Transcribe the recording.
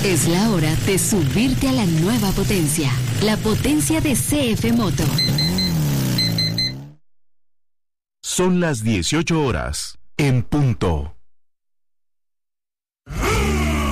Es la hora de subirte a la nueva potencia, la potencia de CF Moto. Son las 18 horas, en punto.